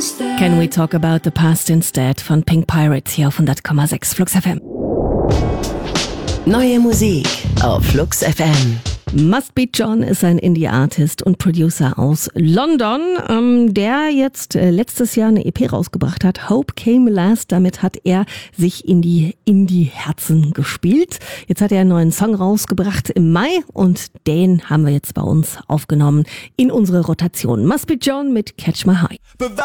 Can we talk about the past instead von Pink Pirates hier auf 100,6 Flux FM. Neue Musik auf Flux FM. Must Be John ist ein Indie-Artist und Producer aus London, der jetzt letztes Jahr eine EP rausgebracht hat. Hope Came Last. Damit hat er sich in die Indie-Herzen gespielt. Jetzt hat er einen neuen Song rausgebracht im Mai und den haben wir jetzt bei uns aufgenommen in unsere Rotation. Must Be John mit Catch My High.